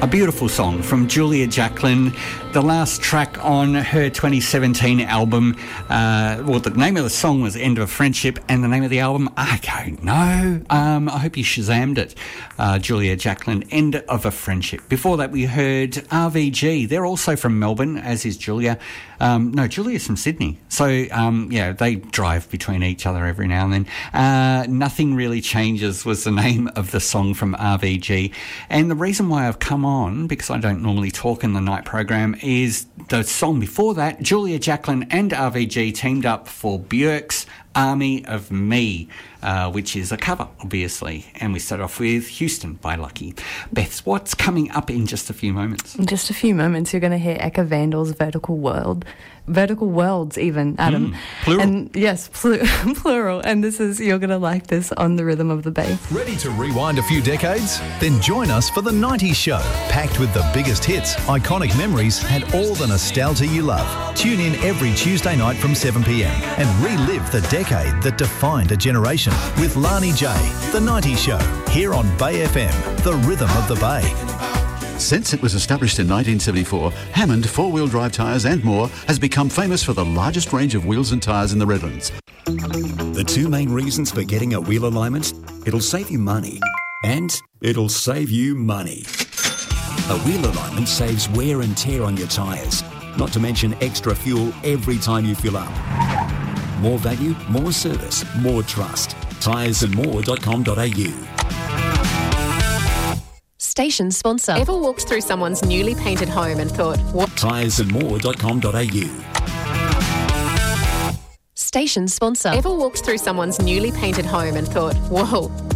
A beautiful song from Julia Jacklin, the last track on her 2017 album. The name of the song was End of a Friendship, and the name of the album, I don't know. I hope you Shazammed it. Julia Jacklin, End of a Friendship. Before that, we heard RVG. They're also from Melbourne, as is Julia. Julia's from Sydney. So, they drive between each other every now and then. Nothing Really Changes was the name of the song from RVG. And the reason why I've come on, because I don't normally talk in the night program, is the song before that. Julia Jacklin and RVG teamed up for Björk's Army of Me, which is a cover, obviously. And we start off with Houston by Lucky. Beth, what's coming up in just a few moments? In just a few moments, you're going to hear Eka Vandal's Vertical Worlds even, Adam. Plural. And yes, plural. And you're going to like this on the Rhythm of the Bay. Ready to rewind a few decades? Then join us for the 90s Show, packed with the biggest hits, iconic memories, and all the nostalgia you love. Tune in every Tuesday night from 7 p.m. and relive the decade that defined a generation with Lani J. The 90s Show, here on Bay FM, the Rhythm of the Bay. Since it was established in 1974, Hammond four-wheel drive tyres and more has become famous for the largest range of wheels and tyres in the Redlands. The two main reasons for getting a wheel alignment: it'll save you money and it'll save you money. A wheel alignment saves wear and tear on your tyres, not to mention extra fuel every time you fill up. More value, more service, more trust. Tyresandmore.com.au. Station sponsor. Ever walked through someone's newly painted home and thought, what? Tyresandmore.com.au. Station sponsor. Ever walked through someone's newly painted home and thought, whoa,